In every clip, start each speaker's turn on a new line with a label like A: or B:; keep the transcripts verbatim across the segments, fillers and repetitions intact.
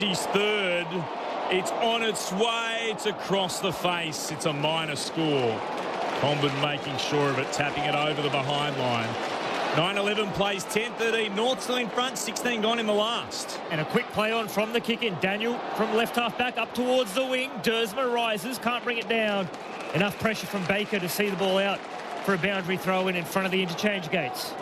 A: He's third. It's on its way. It's across the face. It's a minor score. Comben making sure of it, tapping it over the behind line. nine eleven plays ten thirteen. North still in front, sixteen gone in the last.
B: And a quick play on from the kick in. Daniel from left half back up towards the wing. Dersma rises, can't bring it down. Enough pressure from Baker to see the ball out for a boundary throw in in front of the interchange gates.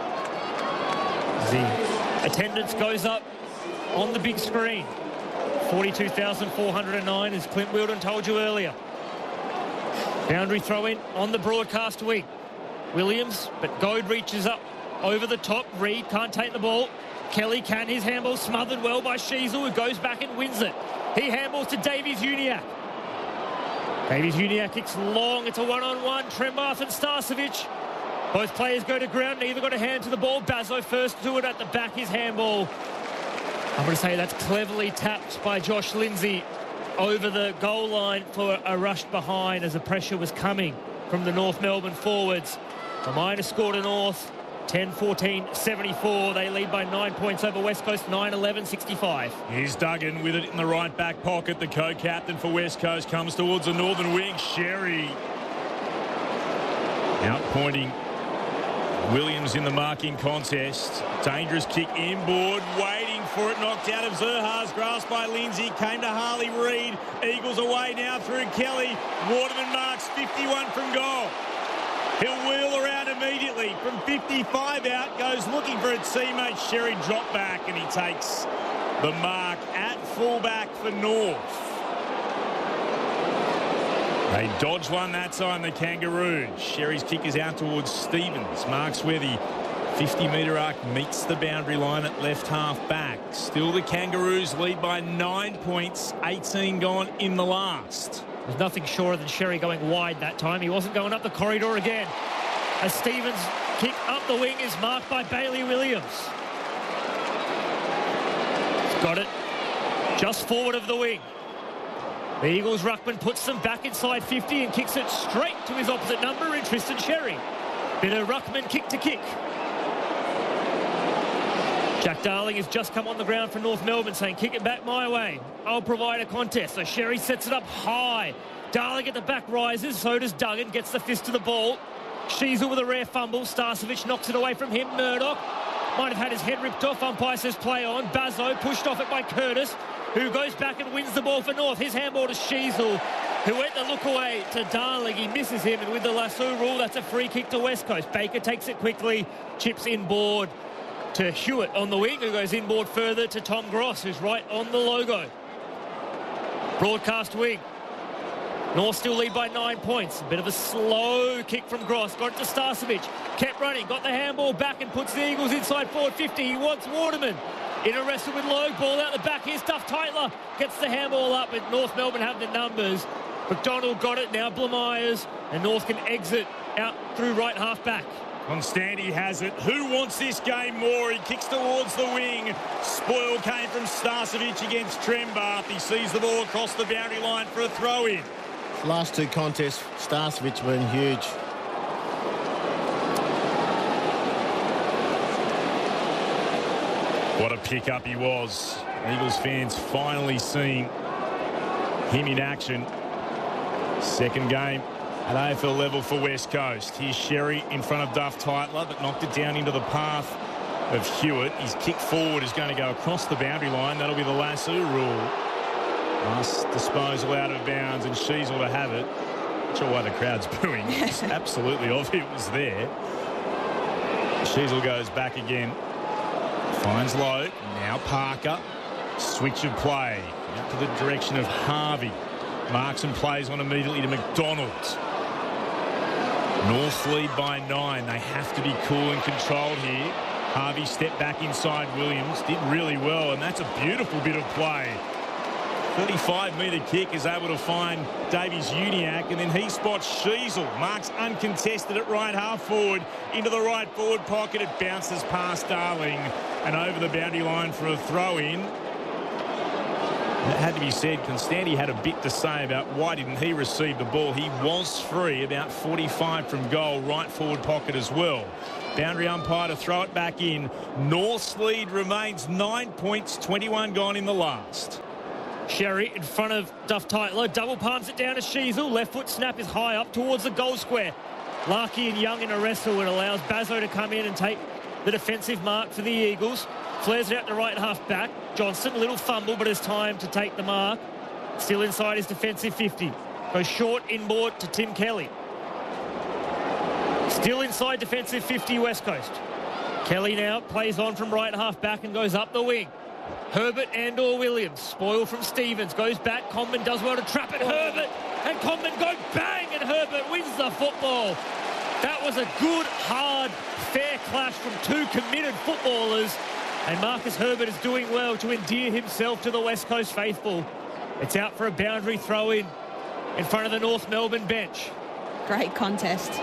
B: The attendance goes up on the big screen. forty-two thousand four hundred nine, as Clint Wheeldon told you earlier. Boundary throw in on the broadcast wing. Williams, but Goad reaches up over the top. Reed can't take the ball. Kelly can. His handball smothered well by Sheasel, who goes back and wins it. He handballs to Davies-Uniacke. Davies-Uniacke kicks long. It's a one-on-one. Trembath and Starcevic. Both players go to ground. Neither got a hand to the ball. Bazzo first to it at the back. His handball. I'm going to say that's cleverly tapped by Josh Lindsay over the goal line for a rush behind as the pressure was coming from the North Melbourne forwards. The minor score to North, ten fourteen seventy-four. They lead by nine points over West Coast, nine eleven sixty-five.
A: Here's Duggan with it in the right back pocket. The co-captain for West Coast comes towards the northern wing. Sherry out pointing Williams in the marking contest. Dangerous kick inboard, waiting for it, knocked out of Zerha's grasp by Lindsay. Came to Harley Reid. Eagles away now through Kelly. Waterman marks fifty-one from goal. He'll wheel around immediately. From fifty-five out, goes looking for a teammate. Sherry drop back, and he takes the mark at fullback for North. They dodge one that time, the Kangaroos. Sherry's kick is out towards Stevens. Marks where the fifty metre arc meets the boundary line at left half back. Still the Kangaroos lead by nine points, eighteen gone in the last.
B: There's nothing surer than Sherry going wide that time. He wasn't going up the corridor again. As Stevens' kick up the wing is marked by Bailey Williams. He's got it just forward of the wing. The Eagles ruckman puts them back inside fifty and kicks it straight to his opposite number in Tristan Sherry. Bit of ruckman kick to kick. Jack Darling has just come on the ground for North Melbourne saying, kick it back my way. I'll provide a contest. So Sherry sets it up high. Darling at the back rises. So does Duggan. Gets the fist to the ball. Sheasel with a rare fumble. Starcevic knocks it away from him. Murdoch might have had his head ripped off. Umpire says play on. Bazzo pushed off it by Curtis, who goes back and wins the ball for North. His handball to Sheasel, who went the look away to Darling. He misses him, and with the lasso rule, that's a free kick to West Coast. Baker takes it quickly, chips inboard to Hewitt on the wing, who goes inboard further to Tom Gross, who's right on the logo. Broadcast wing. North still lead by nine points. A bit of a slow kick from Gross. Got it to Starcevic. Kept running. Got the handball back and puts the Eagles inside forward fifty. He wants Waterman. In a wrestle with Logue. Ball out the back. Here's Duff Tytler. Gets the handball up, but North Melbourne have the numbers. McDonald got it. Now Blamires. And North can exit out through right half back.
A: Constanti has it. Who wants this game more? He kicks towards the wing. Spoil came from Starcevic against Trembath. He sees the ball across the boundary line for a throw-in.
C: Last two contests, Starcevic been huge.
A: What a pick-up he was. Eagles fans finally seeing him in action. Second game at A F L level for West Coast. Here's Sherry in front of Duff Tytler, but knocked it down into the path of Hewitt. His kick forward is going to go across the boundary line. That'll be the lasso rule. Nice disposal out of bounds, and Sheasel to have it. Not sure why the crowd's booing. It's absolutely obvious it was there. Sheasel goes back again. Finds Lowe. Now Parker. Switch of play. Out to the direction of Harvey. Marks and plays on immediately to McDonald. North lead by nine. They have to be cool and controlled here. Harvey stepped back inside Williams. Did really well, and that's a beautiful bit of play. thirty-five metre kick is able to find Davies-Uniacke, and then he spots Sheasel. Marks uncontested at right half forward into the right forward pocket. It bounces past Darling and over the boundary line for a throw-in. That had to be said. Constanti had a bit to say about why didn't he receive the ball. He was free, about forty-five from goal, right forward pocket as well. Boundary umpire to throw it back in. North's lead remains nine points, twenty-one gone in the last.
B: Sherry in front of Duff Tytler. Double palms it down to Sheasel. Left foot snap is high up towards the goal square. Larkey and Young in a wrestle. It allows Bazzo to come in and take the defensive mark for the Eagles. Flares it out to right half back. Johnson, little fumble, but has time to take the mark. Still inside his defensive fifty. Goes short inboard to Tim Kelly. Still inside defensive fifty, West Coast. Kelly now plays on from right half back and goes up the wing. Herbert and or Williams. Spoil from Stevens. Goes back. Comben does well to trap it. Herbert and Comben go bang, and Herbert wins the football. That was a good, hard, fair clash from two committed footballers. And Marcus Herbert is doing well to endear himself to the West Coast faithful. It's out for a boundary throw-in in front of the North Melbourne bench.
D: Great contest.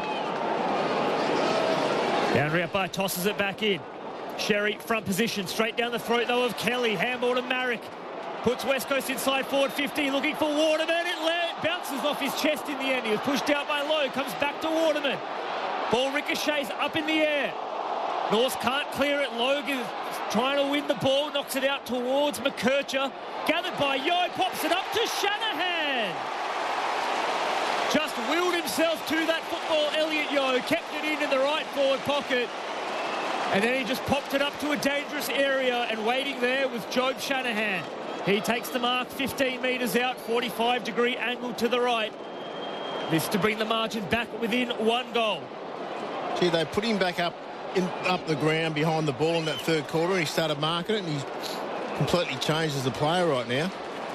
B: Boundary up by tosses it back in. Sherry front position, straight down the throat though of Kelly. Handball to Marek. Puts West Coast inside forward fifty, looking for Waterman. It la- bounces off his chest in the end. He was pushed out by Lowe, comes back to Waterman. Ball ricochets up in the air. North can't clear it. Logan is trying to win the ball, knocks it out towards McKercher. Gathered by Yo, pops it up to Shanahan. Just willed himself to that football, Elliot Yo, kept it in in the right forward pocket. And then he just popped it up to a dangerous area, and waiting there was Job Shanahan. He takes the mark fifteen metres out, forty-five degree angle to the right. This to bring the margin back within one goal.
C: Gee, they put him back up in, up the ground behind the ball in that third quarter, and he started marking it, and he's completely changed as a player right now.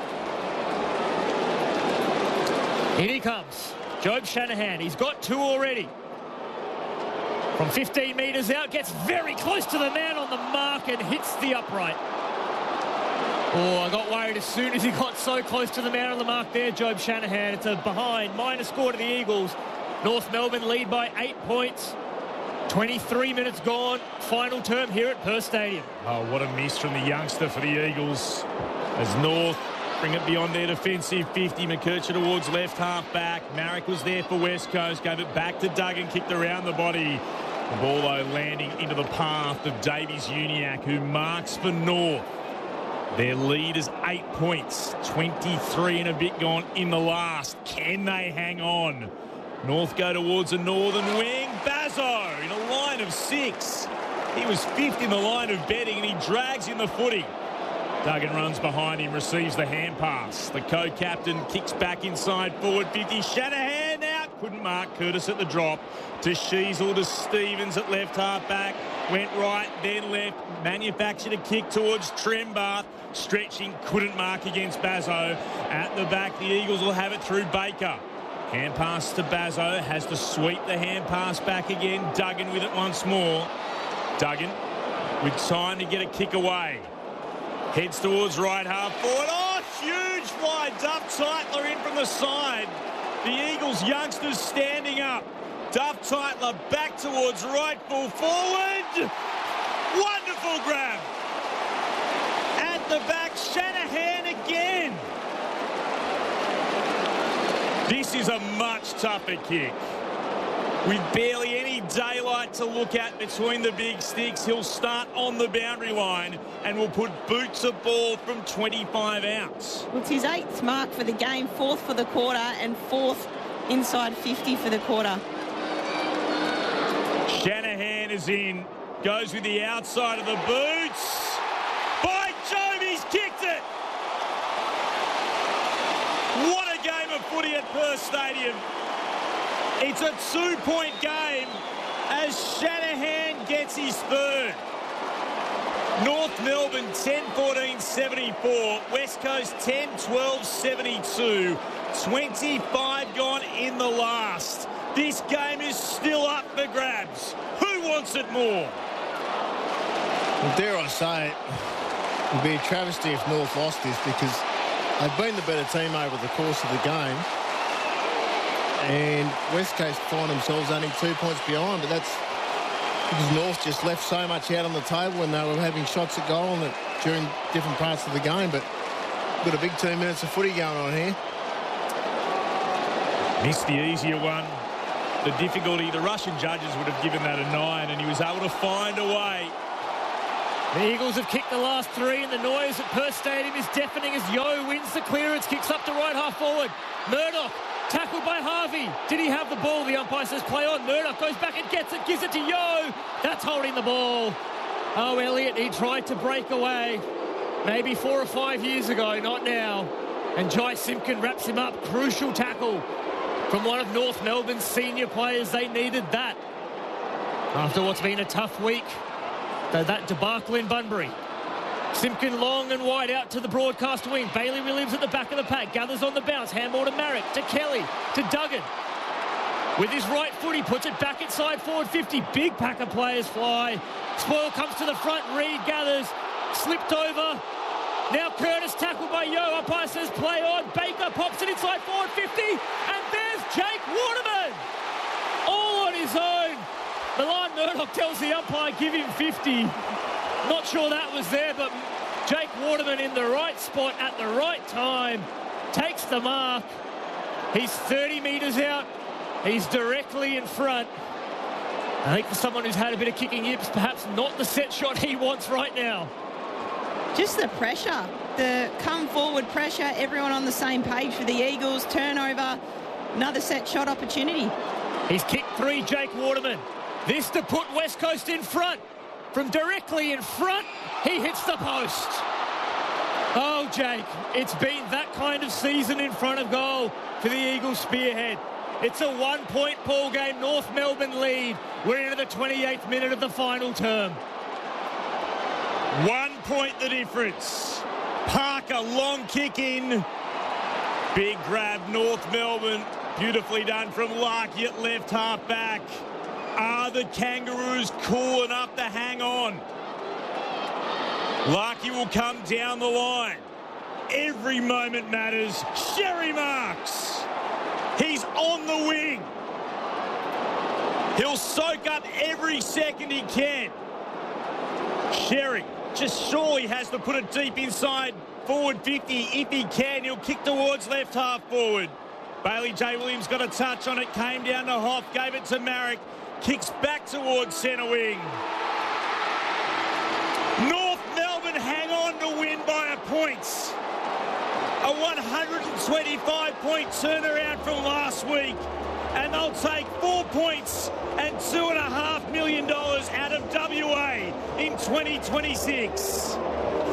B: In he comes, Job Shanahan. He's got two already. From fifteen metres out, gets very close to the man on the mark and hits the upright. Oh, I got worried as soon as he got so close to the man on the mark there, Job Shanahan. It's a behind, minor score to the Eagles. North Melbourne lead by eight points. twenty-three minutes gone. Final term here at Perth Stadium.
A: Oh, what a miss from the youngster for the Eagles. As North bring it beyond their defensive fifty. McKercher towards left half back. Marek was there for West Coast. Gave it back to Duggan. Kicked around the body. The ball, though, landing into the path of Davies Uniacke, who marks for North. Their lead is eight points. twenty-three and a bit gone in the last. Can they hang on? North go towards the northern wing. Bazzo in a line of six. He was fifth in the line of betting, and he drags in the footy. Duggan runs behind him, receives the hand pass. The co-captain kicks back inside forward fifty. Shanahan out. Couldn't mark. Curtis at the drop. To Sheasel, to Stevens at left half back. Went right, then left. Manufactured a kick towards Trembath. Stretching, couldn't mark against Bazzo. At the back, the Eagles will have it through Baker. Hand pass to Bazzo. Has to sweep the hand pass back again. Duggan with it once more. Duggan with time to get a kick away. Heads towards right half forward. Oh, huge fly. Duff Tytler in from the side. The Eagles youngsters standing up. Duff Tytler back towards right full forward. Wonderful grab. At the back, Shanahan again. This is a much tougher kick. With barely any daylight to look at between the big sticks, he'll start on the boundary line and will put boots of ball from twenty-five out.
D: Well, it's his eighth mark for the game, fourth for the quarter, and fourth inside fifty for the quarter.
A: Shanahan is in, goes with the outside of the boots. By Jove, he's kicked it! What a game of footy at Perth Stadium. It's a two-point game as Shanahan gets his third. North Melbourne ten fourteen seventy-four, West Coast ten twelve seventy-two, twenty-five gone in the last. This game is still up for grabs. Who wants it more?
C: Well, dare I say it, it would be a travesty if North lost this, because they've been the better team over the course of the game. And West Coast find themselves only two points behind, but that's because North just left so much out on the table when they were having shots at goal and during different parts of the game. But we've got a big two minutes of footy going on here.
A: Missed the easier one. the difficulty, the Russian judges would have given that a nine, and he was able to find a way.
B: The Eagles have kicked the last three, and the noise at Perth Stadium is deafening as Yo wins the clearance, kicks up to right half forward. Murdoch, tackled by Harvey. Did he have the ball? The umpire says play on. Murdoch goes back and gets it, gives it to Yo. That's holding the ball. Oh, Elliott, he tried to break away. Maybe four or five years ago, not now. And Jai Simpkin wraps him up. Crucial tackle from one of North Melbourne's senior players. They needed that after what's been a tough week. That debacle in Bunbury. Simpkin long and wide out to the broadcast wing. Bailey Williams at the back of the pack. Gathers on the bounce. Handball to Marek. To Kelly. To Duggan. With his right foot, he puts it back inside forward fifty. Big pack of players fly. Spoil comes to the front. Reed gathers. Slipped over. Now Curtis tackled by Yo. Umpire says play on. Baker pops it inside forward fifty. And there's Jake Waterman. All on his own. Milan Murdoch tells the umpire, give him fifty. Not sure that was there, but Jake Waterman in the right spot at the right time. Takes the mark. He's thirty metres out. He's directly in front. I think for someone who's had a bit of kicking yips, perhaps not the set shot he wants right now.
D: Just the pressure, the come forward pressure, everyone on the same page for the Eagles. Turnover, another set shot opportunity.
B: He's kicked three, Jake Waterman. This to put West Coast in front. From directly in front, he hits the post. Oh, Jake, it's been that kind of season in front of goal for the Eagles spearhead. It's a one-point ball game. North Melbourne lead. We're into the twenty-eighth minute of the final term.
A: One point the difference. Parker, long kick in. Big grab, North Melbourne. Beautifully done from Larky at left half back. Are the Kangaroos cool enough to hang on? Larky will come down the line. Every moment matters. Sherry Marks. He's on the wing. He'll soak up every second he can. Sherry just surely has to put it deep inside forward fifty. If he can, he'll kick towards left half forward. Bailey J. Williams got a touch on it. Came down to Hoff. Gave it to Marek. Kicks back towards centre wing. North Melbourne hang on to win by a point. A one hundred twenty-five point turnaround from last week. And they'll take four points and two and a half million dollars out of W A in twenty twenty-six.